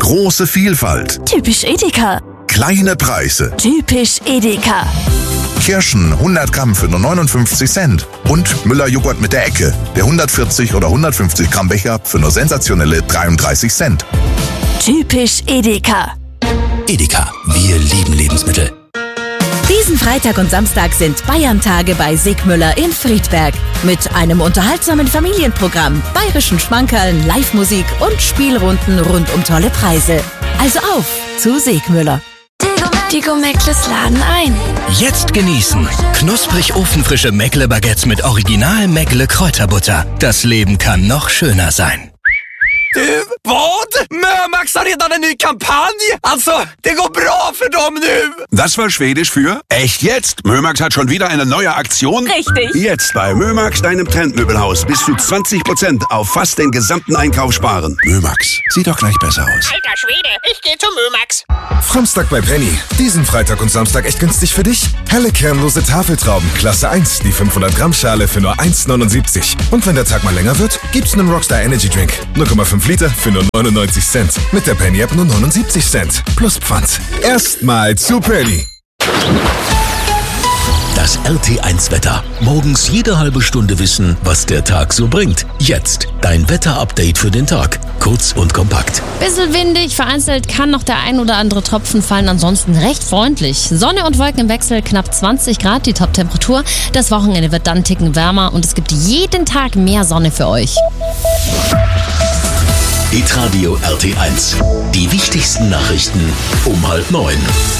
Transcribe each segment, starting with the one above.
Große Vielfalt. Typisch Edeka. Kleine Preise. Typisch Edeka. Kirschen 100 Gramm für nur 59 Cent. Und Müller-Joghurt mit der Ecke. Der 140 oder 150 Gramm Becher für nur sensationelle 33 Cent. Typisch Edeka. Edeka, wir lieben Lebensmittel. Diesen Freitag und Samstag sind Bayern-Tage bei Sigmüller in Friedberg. Mit einem unterhaltsamen Familienprogramm, bayerischen Schmankerln, Live-Musik und Spielrunden rund um tolle Preise. Also auf zu Sigmüller. Die Meckles laden ein. Jetzt genießen. Knusprig ofenfrische Meckle-Baguettes mit Original Meckle-Kräuterbutter. Das Leben kann noch schöner sein. Du, vad? Mömax har redan en ny kampanj! Alltså, det går bra för dem nu! Das war Schwedisch für echt jetzt. Mömax hat schon wieder eine neue Aktion. Richtig. Jetzt bei Mömax, deinem Trendmöbelhaus, bis zu 20% auf fast den gesamten Einkauf sparen. Mömax, sieht doch gleich besser aus. Alter Schwede, ich gehe zum Mömax. Samstag bei Penny. Diesen Freitag und Samstag echt günstig für dich. Helle kernlose Tafeltrauben, Klasse 1, die 500 Gramm Schale für nur 1,79. Und wenn der Tag mal länger wird, gibt's einen Rockstar Energy Drink. 0,5 Liter für nur 99 Cent. Mit der Penny App nur 79 Cent. Plus Pfand. Erstmal zu Penny. Das RT1-Wetter. Morgens jede halbe Stunde wissen, was der Tag so bringt. Jetzt dein Wetter-Update für den Tag. Kurz und kompakt. Bisschen windig, vereinzelt kann noch der ein oder andere Tropfen fallen, ansonsten recht freundlich. Sonne und Wolken im Wechsel, knapp 20 Grad die Top-Temperatur. Das Wochenende wird dann einen Ticken wärmer und es gibt jeden Tag mehr Sonne für euch. Hitradio RT1. Die wichtigsten Nachrichten um 8:30.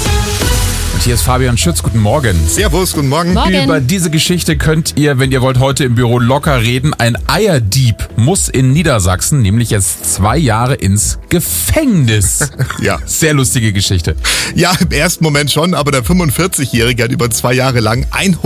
Und hier ist Fabian Schütz, guten Morgen. Servus, guten Morgen. Über diese Geschichte könnt ihr, wenn ihr wollt, heute im Büro locker reden. Ein Eierdieb muss in Niedersachsen nämlich jetzt 2 Jahre ins Gefängnis. Ja. Sehr lustige Geschichte. Ja, im ersten Moment schon, aber der 45-Jährige hat über 2 Jahre lang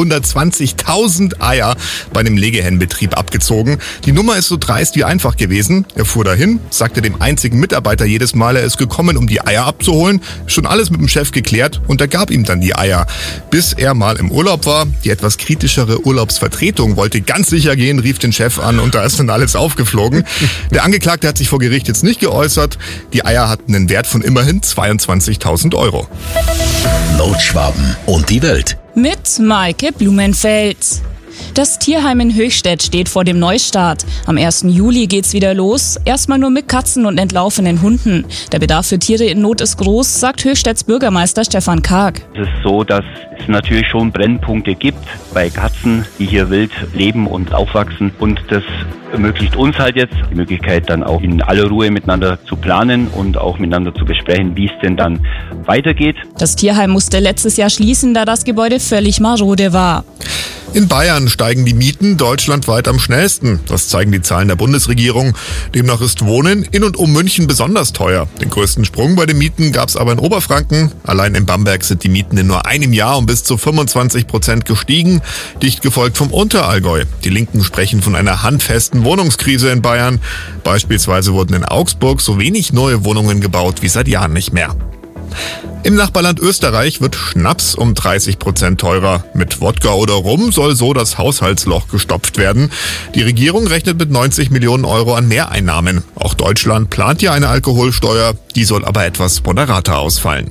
120.000 Eier bei einem Legehennenbetrieb abgezogen. Die Nummer ist so dreist wie einfach gewesen. Er fuhr dahin, sagte dem einzigen Mitarbeiter jedes Mal, er ist gekommen, um die Eier abzuholen. Schon alles mit dem Chef geklärt und er gab ihm dann die Eier. Bis er mal im Urlaub war. Die etwas kritischere Urlaubsvertretung wollte ganz sicher gehen, rief den Chef an und da ist dann alles aufgeflogen. Der Angeklagte hat sich vor Gericht jetzt nicht geäußert. Die Eier hatten einen Wert von immerhin 22.000 Euro. Nordschwaben und die Welt. Mit Maike Blumenfeld. Das Tierheim in Höchstädt steht vor dem Neustart. Am 1. Juli geht's wieder los. Erstmal nur mit Katzen und entlaufenen Hunden. Der Bedarf für Tiere in Not ist groß, sagt Höchstedts Bürgermeister Stefan Karg. Es ist so, dass es natürlich schon Brennpunkte gibt bei Katzen, die hier wild leben und aufwachsen. Und das ermöglicht uns halt jetzt die Möglichkeit, dann auch in aller Ruhe miteinander zu planen und auch miteinander zu besprechen, wie es denn dann weitergeht. Das Tierheim musste letztes Jahr schließen, da das Gebäude völlig marode war. In Bayern steigen die Mieten deutschlandweit am schnellsten. Das zeigen die Zahlen der Bundesregierung. Demnach ist Wohnen in und um München besonders teuer. Den größten Sprung bei den Mieten gab es aber in Oberfranken. Allein in Bamberg sind die Mieten in nur einem Jahr um bis zu 25% gestiegen. Dicht gefolgt vom Unterallgäu. Die Linken sprechen von einer handfesten Wohnungskrise in Bayern. Beispielsweise wurden in Augsburg so wenig neue Wohnungen gebaut wie seit Jahren nicht mehr. Im Nachbarland Österreich wird Schnaps um 30% teurer. Mit Wodka oder Rum soll so das Haushaltsloch gestopft werden. Die Regierung rechnet mit 90 Millionen Euro an Mehreinnahmen. Auch Deutschland plant ja eine Alkoholsteuer, die soll aber etwas moderater ausfallen.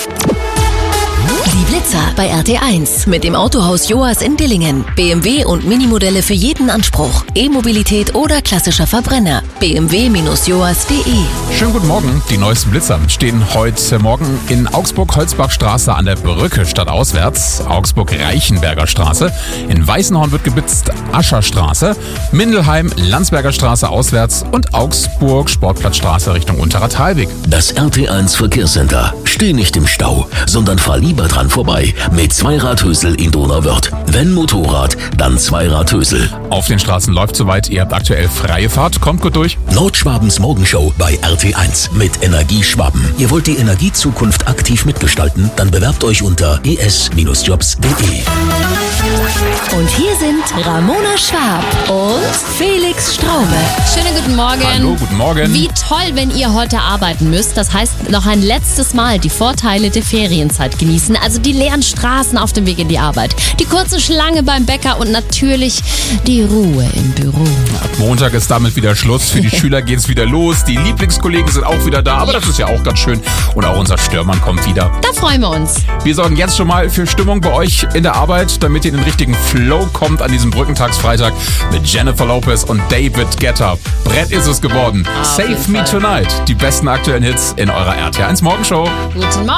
Die Blitzer bei RT1 mit dem Autohaus Joas in Dillingen. BMW und Minimodelle für jeden Anspruch. E-Mobilität oder klassischer Verbrenner. bmw-joas.de. Schönen guten Morgen. Die neuesten Blitzer stehen heute Morgen in Augsburg-Holzbachstraße an der Brücke stadtauswärts. Augsburg-Reichenberger Straße. In Weißenhorn wird geblitzt Ascherstraße. Mindelheim, Landsberger Straße auswärts und Augsburg-Sportplatzstraße Richtung Unterer Talweg. Das RT1 Verkehrscenter. Steh nicht im Stau, sondern fahr lieber dran vorbei mit Zweiradhösel in Donauwörth. Wenn Motorrad, dann Zweiradhösel. Auf den Straßen läuft soweit. Ihr habt aktuell freie Fahrt. Kommt gut durch. Nordschwabens Morgenshow bei RT1 mit Energieschwaben. Ihr wollt die Energiezukunft aktiv mitgestalten? Dann bewerbt euch unter es-jobs.de. Und hier sind Ramona Schwab und Felix Straume. Schönen guten Morgen. Hallo, guten Morgen. Wie toll, wenn ihr heute arbeiten müsst. Das heißt, noch ein letztes Mal die Vorteile der Ferienzeit genießen. Also die leeren Straßen auf dem Weg in die Arbeit, die kurze Schlange beim Bäcker und natürlich die Ruhe im Büro. Ab Montag ist damit wieder Schluss. Für die Schüler geht's wieder los. Die Lieblingskollegen sind auch wieder da. Aber das ist ja auch ganz schön. Und auch unser Stürmann kommt wieder. Da freuen wir uns. Wir sorgen jetzt schon mal für Stimmung bei euch in der Arbeit, damit ihr in den richtigen Flow kommt an diesem Brückentagsfreitag mit Jennifer Lopez und David Guetta. Brett ist es geworden. Save Me Tonight. Die besten aktuellen Hits in eurer RTL1 Morgenshow. Guten Morgen.